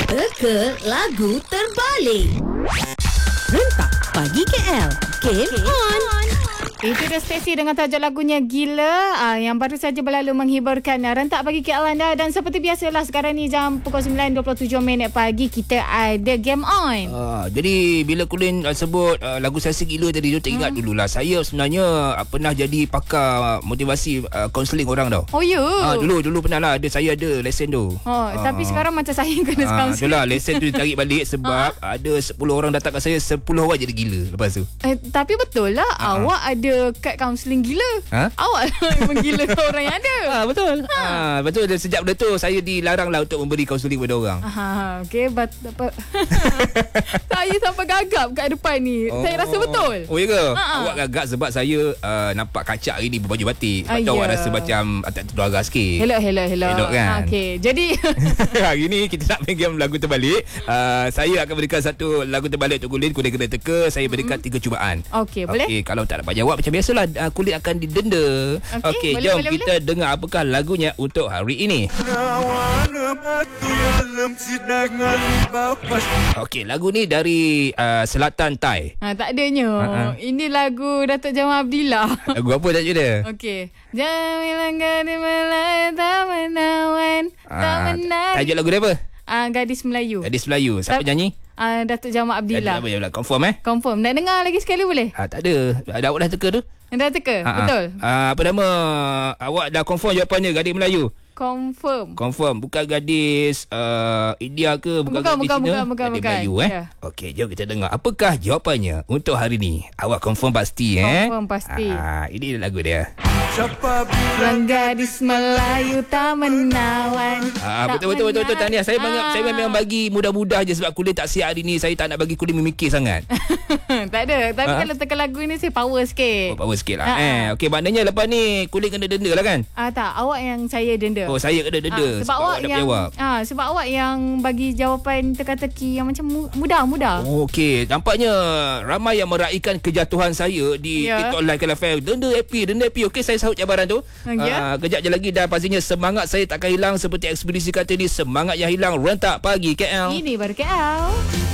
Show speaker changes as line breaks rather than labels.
Teka lagu terbalik. Rentak Pagi KL. Game on.
Itu dia Stacey dengan tajuk lagunya Gila yang baru saja berlalu menghiburkan Rentak Pagi KL anda. Dan seperti biasalah sekarang ni jam pukul 9.27 pagi kita ada Game On.
Jadi bila Kulin sebut lagu Sesi Gila tadi tu teringat dululah. Saya sebenarnya pernah jadi pakar motivasi counselling orang tau.
Oh ya?
Dulu pernah lah. Saya ada lesen tu.
Tapi sekarang macam saya kena counselling.
Itulah lesen tu ditarik balik sebab ada 10 orang datang kat saya, 10 orang jadi gila lepas tu.
Tapi betul lah awak ada kad counselling gila. Awak memang gila orang yang ada.
Betul. Betul. Dan sejak benda tu saya dilarang lah untuk memberi counselling pada orang.
Okey, saya sampai gagap kat depan ni. Saya rasa betul.
Oh ya ke? Awak gagap sebab saya nampak kacak hari ni berbaju batik. Lepas tu awak rasa macam tak terduara sikit.
Hello.
Elok kan?
Okey, jadi
hari ni kita nak main game lagu terbalik. Saya akan berikan satu lagu terbalik untuk Kulin. Kulin kena teka. Saya berikan 3 cubaan.
Okey, boleh?
Okey, kalau tak dapat jawab macam biasalah Kulin akan didenda. Okey, jom kita dengar apakah lagunya untuk hari ini. Okey, lagu ni dari Selatan Thai.
Tak adanya. Ini lagu Datuk Jamal Abdillah.
Lagu apa tajuk dia?
Okey. Jamilah gadis Melayu tak menawan.
Tajuk lagu dia apa?
Gadis Melayu.
Gadis Melayu. Siapa nyanyi?
Datuk Jamal Abdillah.
Confirm
Confirm. Nak dengar lagi sekali boleh?
Tak ada. Awak dah teka tu?
Dah teka? Betul.
Apa nama? Awak dah confirm jawapannya gadis Melayu? Confirm. Bukan gadis India ke? Bukan. Gadis Melayu Okey, jom kita dengar. Apakah jawapannya untuk hari ni? Awak confirm pasti
Confirm pasti.
Ini lagu dia.
Yang gadis Melayu tak menawan.
Betul. Tahniah. Saya memang bagi mudah-mudah je sebab Kulin tak siap hari ni. Saya tak nak bagi Kulin memikir sangat.
Tak ada. Tapi kalau teka lagu ni saya power sikit.
Power sikit lah. Okey, maknanya lepas ni Kulin kena denda lah kan?
Tak, awak yang saya denda.
Oh, saya kena denda
sebab awak yang
jawab.
Sebab awak yang bagi jawapan teka-teki yang macam mudah.
Okey, nampaknya ramai yang meraihkan kejatuhan saya di TikTok Live KLFM. Denda happy. Okey, saya sahut cabaran tu. Kejap je lagi dan pastinya semangat saya takkan hilang seperti ekspedisi kata ni. Semangat yang hilang rentak pagi KL.
Ini baru KL.